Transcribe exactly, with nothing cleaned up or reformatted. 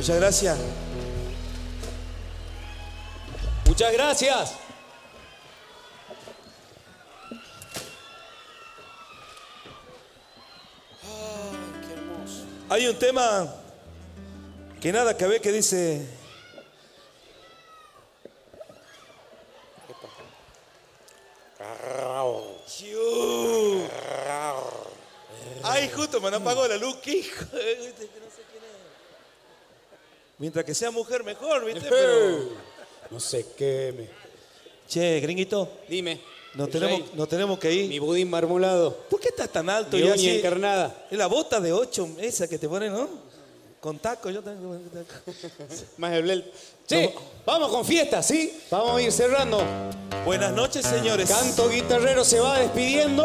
Muchas gracias. Muchas gracias. Ay, qué hermoso. Hay un tema que nada que ver que dice... Ay, justo me han apagado la luz, qué hijo. No sé quién es. Mientras que sea mujer mejor, ¿viste? Pero... No sé qué me... Che, gringuito. Dime. Nos tenemos, nos tenemos que ir. Mi budín marmolado. ¿Por qué estás tan alto? Mi y uña así? encarnada. Es la bota de ocho, esa que te ponen, ¿no? Con taco, yo tengo. Más el blel. Che, no. Vamos con fiesta, ¿sí? Vamos a ir cerrando. Buenas noches, señores. Canto Guitarrero se va despidiendo.